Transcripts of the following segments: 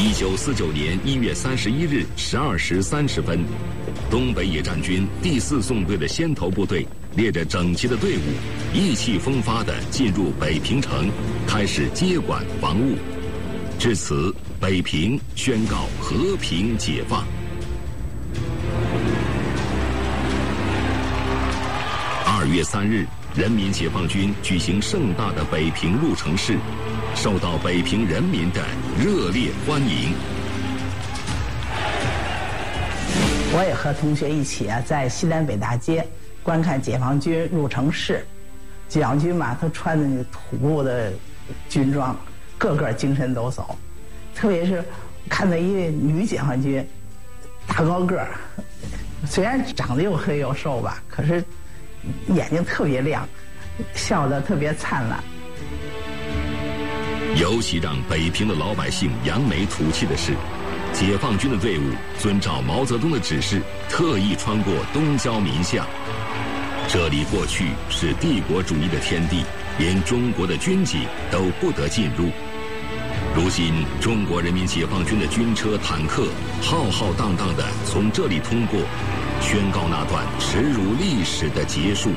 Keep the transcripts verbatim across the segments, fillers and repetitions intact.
一九四九年一月三十一日十二时三十分，东北野战军第四纵队的先头部队列着整齐的队伍，意气风发地进入北平城，开始接管防务。至此，北平宣告和平解放。二月三日，人民解放军举行盛大的北平入城式，受到北平人民的热烈欢迎。 我也和同学一起啊，在西单北大街观看解放军入城式。解放军嘛，他穿的那土布的军装，个个精神抖擞。特别是看到一位女解放军，大高个儿，虽然长得又黑又瘦吧，可是眼睛特别亮，笑得特别灿烂。 尤其让北平的老百姓扬眉吐气的是，解放军的队伍遵照毛泽东的指示，特意穿过东郊民巷。这里过去是帝国主义的天地，连中国的军警都不得进入。如今，中国人民解放军的军车、坦克浩浩荡荡地从这里通过，宣告那段耻辱历史的结束。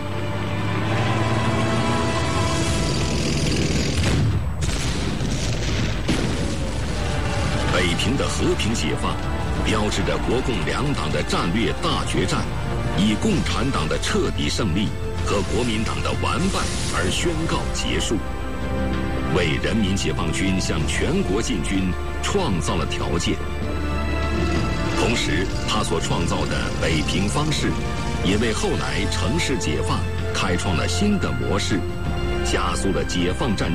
北平的和平解放，标志着国共两党的战略大决战以共产党的彻底胜利和国民党的完败而宣告结束，为人民解放军向全国进军创造了条件。同时，他所创造的北平方式，也为后来城市解放开创了新的模式，加速了解放战